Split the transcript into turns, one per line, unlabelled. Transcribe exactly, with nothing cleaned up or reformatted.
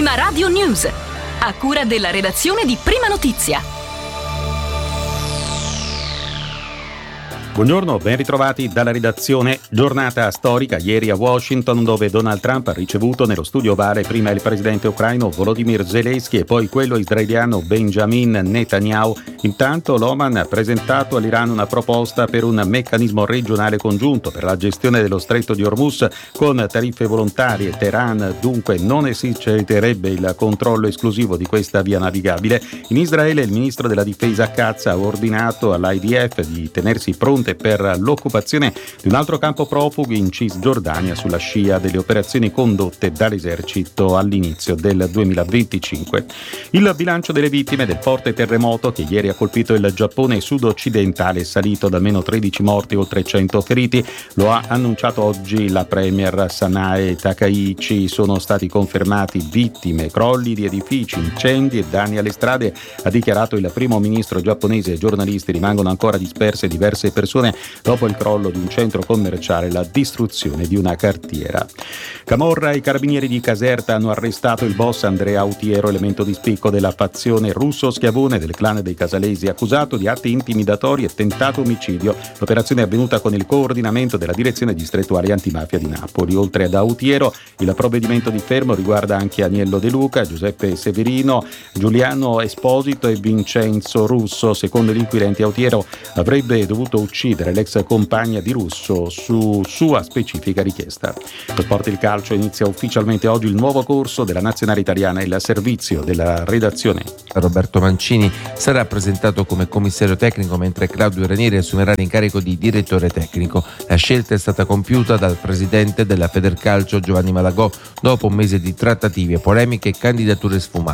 Prima Radio News, a cura della redazione di Prima Notizia.
Buongiorno, ben ritrovati dalla redazione. Giornata storica ieri a Washington, dove Donald Trump ha ricevuto nello studio ovale prima il presidente ucraino Volodymyr Zelensky e poi quello israeliano Benjamin Netanyahu. Intanto l'Oman ha presentato all'Iran una proposta per un meccanismo regionale congiunto per la gestione dello stretto di Hormuz con tariffe volontarie. Teheran dunque non eserciterebbe il controllo esclusivo di questa via navigabile. In Israele il ministro della difesa Katz ha ordinato all'I D F di tenersi pronte per l'occupazione di un altro campo profughi in Cisgiordania sulla scia delle operazioni condotte dall'esercito all'inizio del duemilaventicinque. Il bilancio delle vittime del forte terremoto che ieri ha colpito il Giappone sud-occidentale è salito da almeno tredici morti e oltre cento feriti. Lo ha annunciato oggi la premier Sanae Takaichi. Sono stati confermati vittime, crolli di edifici, incendi e danni alle strade, ha dichiarato il primo ministro giapponese. I giornalisti rimangono ancora disperse diverse persone dopo il crollo di un centro commerciale e la distruzione di una cartiera. Camorra e i carabinieri di Caserta hanno arrestato il boss Andrea Autiero, elemento di spicco della fazione russo-schiavone del clan dei Casalesi, accusato di atti intimidatori e tentato omicidio. L'operazione è avvenuta con il coordinamento della direzione distrettuale antimafia di Napoli. Oltre ad Autiero, il provvedimento di fermo riguarda anche Agnello De Luca, Giuseppe Severino, Giuliano Esposito e Vincenzo Russo. Secondo gli inquirenti, Autiero avrebbe dovuto uccidere l'ex compagna di Russo su sua specifica richiesta. Lo sport e il calcio inizia ufficialmente oggi il nuovo corso della nazionale italiana. Il servizio della redazione.
Roberto Mancini sarà presentato come commissario tecnico, mentre Claudio Ranieri assumerà l'incarico di direttore tecnico. La scelta è stata compiuta dal presidente della Federcalcio Giovanni Malagò dopo un mese di trattative, polemiche e candidature sfumate.